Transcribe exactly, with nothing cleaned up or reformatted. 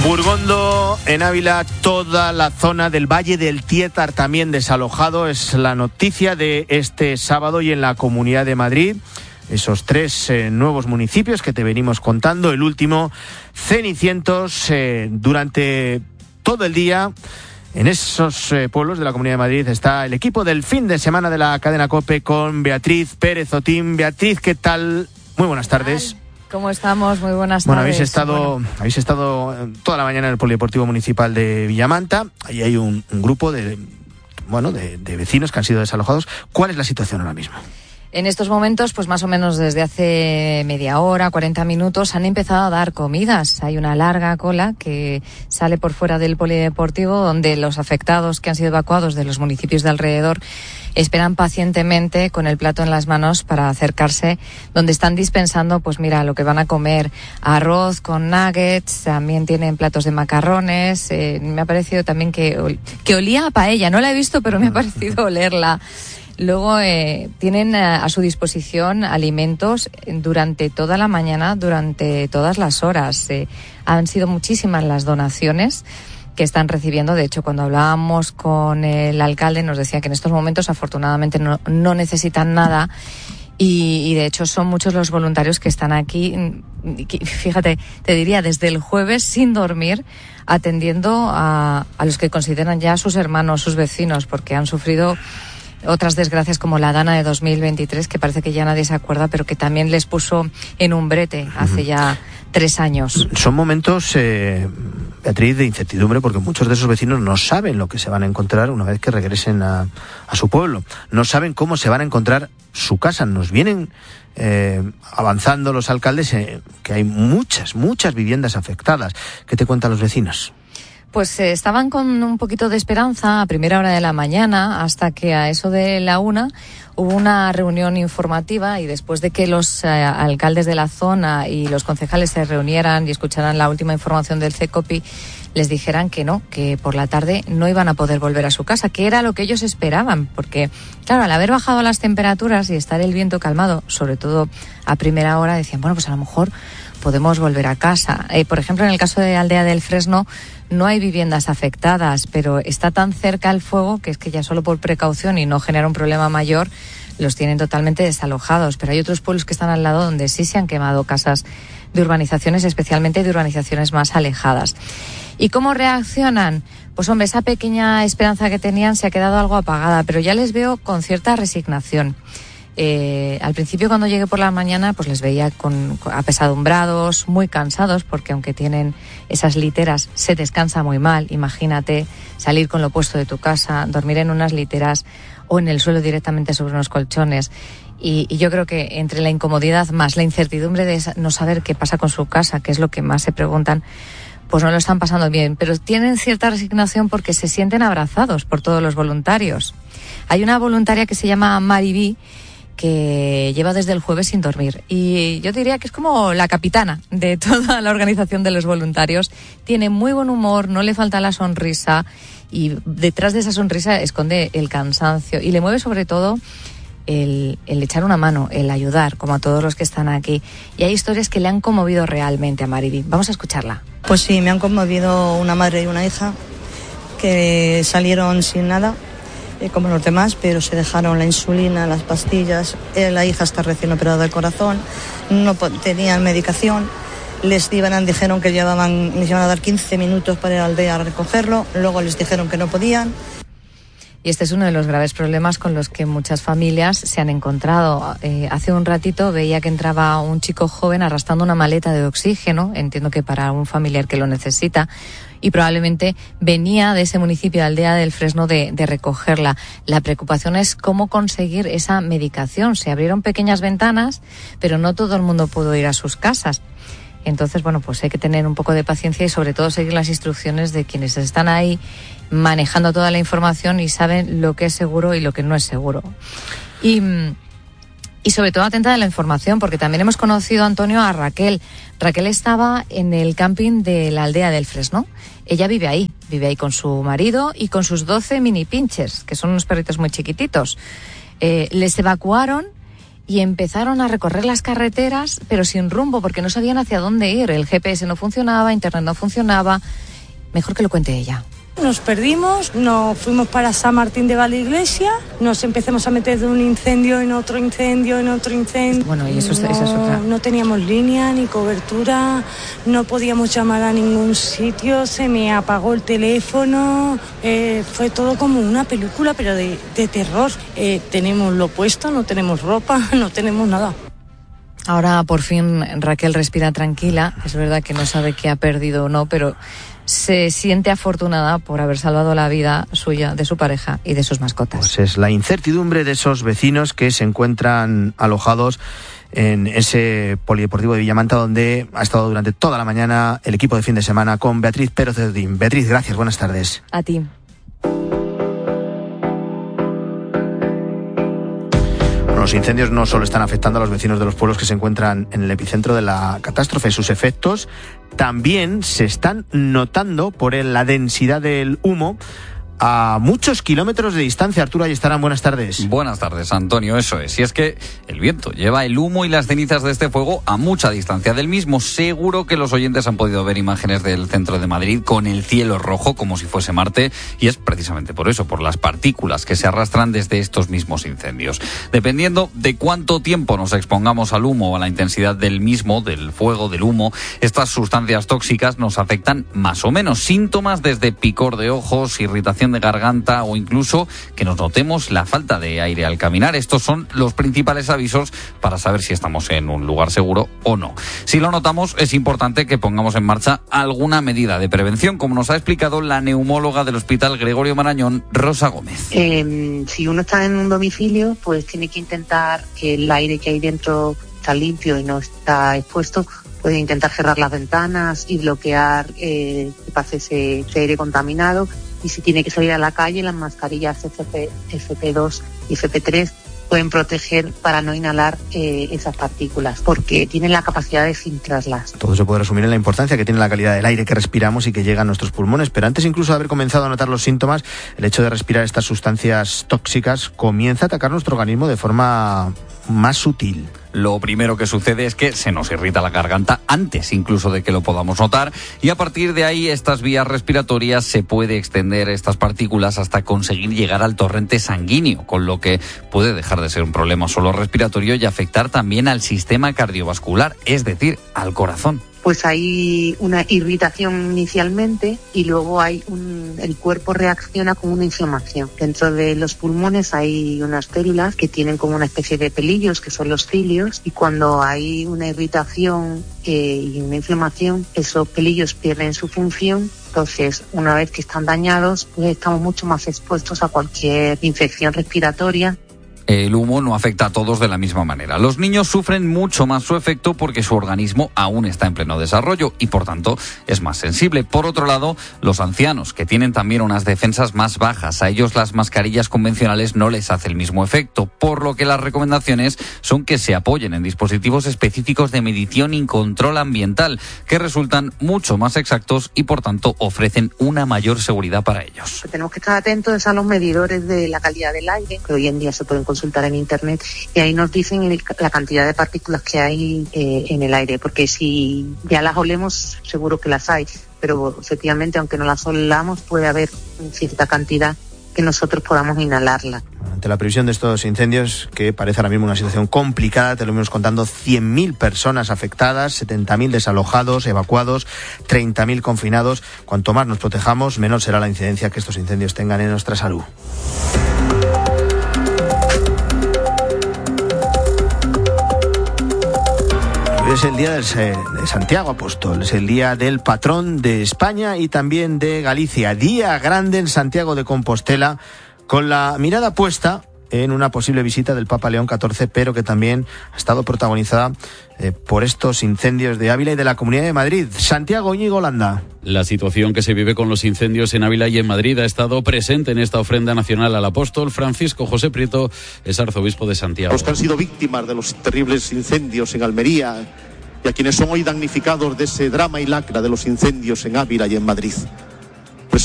Burgondo, en Ávila, toda la zona del Valle del Tietar también desalojado. Es la noticia de este sábado y en la Comunidad de Madrid. Esos tres eh, nuevos municipios que te venimos contando. El último, Cenicientos, eh, durante todo el día. En esos eh, pueblos de la Comunidad de Madrid está el equipo del fin de semana de la cadena COPE con Beatriz Pérez Otín. Beatriz, ¿qué tal? Muy buenas tardes. ¿Cómo estamos? Muy buenas tardes. Bueno, habéis estado, bueno. habéis estado toda la mañana en el Polideportivo Municipal de Villamanta. Ahí hay un, un grupo de, bueno, de, de vecinos que han sido desalojados. ¿Cuál es la situación ahora mismo? En estos momentos, pues más o menos desde hace media hora, cuarenta minutos, han empezado a dar comidas. Hay una larga cola que sale por fuera del polideportivo, donde los afectados que han sido evacuados de los municipios de alrededor esperan pacientemente con el plato en las manos para acercarse, donde están dispensando, pues mira, lo que van a comer: arroz con nuggets, también tienen platos de macarrones. Eh, me ha parecido también que, que olía a paella, no la he visto, pero me ha parecido olerla. Luego eh, tienen a, a su disposición alimentos durante toda la mañana, durante todas las horas. Eh, han sido muchísimas las donaciones que están recibiendo. De hecho, cuando hablábamos con el alcalde nos decía que en estos momentos afortunadamente no, no necesitan nada. Y, y de hecho son muchos los voluntarios que están aquí, que, fíjate, te diría desde el jueves sin dormir, atendiendo a, a los que consideran ya sus hermanos, sus vecinos, porque han sufrido otras desgracias como la Dana de dos mil veintitrés, que parece que ya nadie se acuerda, pero que también les puso en un brete hace ya tres años. Son momentos, eh, Beatriz, de incertidumbre, porque muchos de esos vecinos no saben lo que se van a encontrar una vez que regresen a, a su pueblo. No saben cómo se van a encontrar su casa. Nos vienen eh, avanzando los alcaldes eh, que hay muchas, muchas viviendas afectadas. ¿Qué te cuentan los vecinos? Pues eh, estaban con un poquito de esperanza a primera hora de la mañana, hasta que a eso de la una hubo una reunión informativa, y después de que los eh, alcaldes de la zona y los concejales se reunieran y escucharan la última información del CECOPI, les dijeran que no, que por la tarde no iban a poder volver a su casa, que era lo que ellos esperaban, porque claro, al haber bajado las temperaturas y estar el viento calmado, sobre todo a primera hora, decían, bueno, pues a lo mejor podemos volver a casa. Eh, por ejemplo, en el caso de Aldea del Fresno no hay viviendas afectadas, pero está tan cerca el fuego que es que ya solo por precaución y no genera un problema mayor los tienen totalmente desalojados. Pero hay otros pueblos que están al lado donde sí se han quemado casas de urbanizaciones, especialmente de urbanizaciones más alejadas. ¿Y cómo reaccionan? Pues hombre, esa pequeña esperanza que tenían se ha quedado algo apagada, pero ya les veo con cierta resignación. Eh, al principio, cuando llegué por la mañana, pues les veía con, con apesadumbrados, muy cansados, porque aunque tienen esas literas, se descansa muy mal. Imagínate salir con lo puesto de tu casa, dormir en unas literas o en el suelo directamente sobre unos colchones. Y, y yo creo que entre la incomodidad más la incertidumbre de no saber qué pasa con su casa, que es lo que más se preguntan, pues no lo están pasando bien, pero tienen cierta resignación porque se sienten abrazados por todos los voluntarios. Hay una voluntaria que se llama Maribí, que lleva desde el jueves sin dormir, y yo diría que es como la capitana de toda la organización de los voluntarios. Tiene muy buen humor, no le falta la sonrisa, y detrás de esa sonrisa esconde el cansancio, y le mueve sobre todo el, el echar una mano, el ayudar, como a todos los que están aquí. Y hay historias que le han conmovido realmente a Mariby. Vamos a escucharla. Pues sí, me han conmovido una madre y una hija que salieron sin nada, Eh, como los demás, pero se dejaron la insulina, las pastillas. Eh, la hija está recién operada del corazón, no po- tenían medicación, les iban, dijeron que llevaban, les iban a dar quince minutos para ir a la aldea a recogerlo, luego les dijeron que no podían. Y este es uno de los graves problemas con los que muchas familias se han encontrado. Eh, hace un ratito veía que entraba un chico joven arrastrando una maleta de oxígeno, entiendo que para un familiar que lo necesita, y probablemente venía de ese municipio de Aldea del Fresno de, de recogerla. La preocupación es cómo conseguir esa medicación. Se abrieron pequeñas ventanas, pero no todo el mundo pudo ir a sus casas. Entonces, bueno, pues hay que tener un poco de paciencia y sobre todo seguir las instrucciones de quienes están ahí manejando toda la información y saben lo que es seguro y lo que no es seguro. Y, y sobre todo atenta de la información, porque también hemos conocido, Antonio, a Raquel. Raquel estaba en el camping de la Aldea del Fresno. Ella vive ahí, vive ahí con su marido y con sus doce mini pinchers, que son unos perritos muy chiquititos. Eh, les evacuaron y empezaron a recorrer las carreteras, pero sin rumbo, porque no sabían hacia dónde ir. El G P S no funcionaba, internet no funcionaba. Mejor que lo cuente ella. Nos perdimos, nos fuimos para San Martín de Valdeiglesia, nos empezamos a meter de un incendio en otro incendio, en otro incendio. Bueno, y eso es, no, esa es otra. No teníamos línea ni cobertura, no podíamos llamar a ningún sitio, se me apagó el teléfono, eh, fue todo como una película, pero de, de terror. Eh, tenemos lo puesto, no tenemos ropa, no tenemos nada. Ahora por fin Raquel respira tranquila. Es verdad que no sabe qué ha perdido o no, pero se siente afortunada por haber salvado la vida suya, de su pareja y de sus mascotas. Pues es la incertidumbre de esos vecinos que se encuentran alojados en ese polideportivo de Villamanta, donde ha estado durante toda la mañana el equipo de fin de semana con Beatriz Pérez de Odín. Beatriz, gracias, buenas tardes. A ti. Los incendios no solo están afectando a los vecinos de los pueblos que se encuentran en el epicentro de la catástrofe, sus efectos también se están notando por la densidad del humo a muchos kilómetros de distancia. Arturo Ayestarán, buenas tardes. Buenas tardes, Antonio, eso es. Y es que el viento lleva el humo y las cenizas de este fuego a mucha distancia del mismo. Seguro que los oyentes han podido ver imágenes del centro de Madrid con el cielo rojo como si fuese Marte, y es precisamente por eso, por las partículas que se arrastran desde estos mismos incendios. Dependiendo de cuánto tiempo nos expongamos al humo o a la intensidad del mismo, del fuego, del humo, estas sustancias tóxicas nos afectan más o menos. Síntomas desde picor de ojos, irritación de garganta o incluso que nos notemos la falta de aire al caminar. Estos son los principales avisos para saber si estamos en un lugar seguro o no. Si lo notamos, es importante que pongamos en marcha alguna medida de prevención, como nos ha explicado la neumóloga del Hospital Gregorio Marañón, Rosa Gómez. Eh, si uno está en un domicilio, pues tiene que intentar que el aire que hay dentro está limpio y no está expuesto. Puede intentar cerrar las ventanas y bloquear eh, que pase ese, ese aire contaminado. Y si tiene que salir a la calle, las mascarillas F P dos y F P tres pueden proteger para no inhalar eh, esas partículas, porque tienen la capacidad de filtrarlas. Todo se puede resumir en la importancia que tiene la calidad del aire que respiramos y que llega a nuestros pulmones. Pero antes incluso de haber comenzado a notar los síntomas, el hecho de respirar estas sustancias tóxicas comienza a atacar nuestro organismo de forma más sutil. Lo primero que sucede es que se nos irrita la garganta antes incluso de que lo podamos notar, y a partir de ahí estas vías respiratorias se puede extender estas partículas hasta conseguir llegar al torrente sanguíneo, con lo que puede dejar de ser un problema solo respiratorio y afectar también al sistema cardiovascular, es decir, al corazón. Pues hay una irritación inicialmente y luego hay un, el cuerpo reacciona con una inflamación. Dentro de los pulmones hay unas células que tienen como una especie de pelillos, que son los cilios, y cuando hay una irritación eh, y una inflamación, esos pelillos pierden su función. Entonces, una vez que están dañados, pues estamos mucho más expuestos a cualquier infección respiratoria. El humo no afecta a todos de la misma manera. Los niños sufren mucho más su efecto porque su organismo aún está en pleno desarrollo y por tanto es más sensible. Por otro lado, los ancianos, que tienen también unas defensas más bajas, a ellos las mascarillas convencionales no les hace el mismo efecto, por lo que las recomendaciones son que se apoyen en dispositivos específicos de medición y control ambiental, que resultan mucho más exactos y por tanto ofrecen una mayor seguridad para ellos. Tenemos que estar atentos a los medidores de la calidad del aire, que hoy en día se pueden consultar en internet, y ahí nos dicen el, la cantidad de partículas que hay eh, en el aire, porque si ya las olemos seguro que las hay, pero efectivamente aunque no las olamos puede haber cierta cantidad que nosotros podamos inhalarla. Ante la previsión de estos incendios, que parece ahora mismo una situación complicada, te lo vimos contando, cien mil personas afectadas, setenta mil desalojados, evacuados, treinta mil confinados. Cuanto más nos protejamos, menor será la incidencia que estos incendios tengan en nuestra salud. Es el día de Santiago Apóstol, es el día del patrón de España y también de Galicia. Día grande en Santiago de Compostela, con la mirada puesta en una posible visita del Papa León catorce, pero que también ha estado protagonizada eh, por estos incendios de Ávila y de la Comunidad de Madrid. Santiago, Íñigo Landa. La situación que se vive con los incendios en Ávila y en Madrid ha estado presente en esta ofrenda nacional al apóstol. Francisco José Prieto es arzobispo de Santiago. Los que han sido víctimas de los terribles incendios en Almería y a quienes son hoy damnificados de ese drama y lacra de los incendios en Ávila y en Madrid.